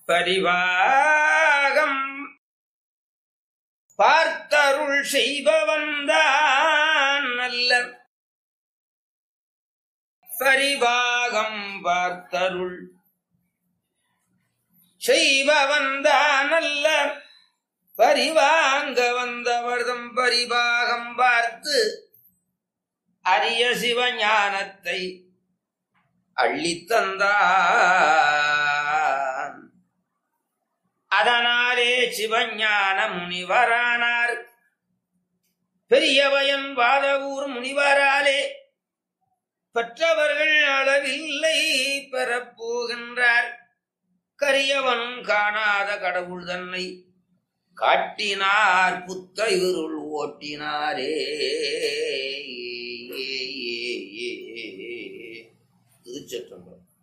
பரிவாகம் பார்த்தருள் செய்பவன்தான் நல்ல பரிவாகம் பார்த்தருள் செய்பவன்தான் நல்ல பரிவாங்க வந்தவர்தம் பரிபாகம் பார்த்து அரிய சிவஞானத்தை அள்ளித்தந்தான். அதனாலே சிவஞான முனிவரானார். பெரியவயன் வாதவூர் முனிவராலே பெற்றவர்கள் அளவில்லை பெறப்போகின்றார். கரியவனும் காணாத கடவுள் தன்னை காட்டினார் புத்த இருள் ஓட்டினாரே. திருச்சற்றம்பலம்.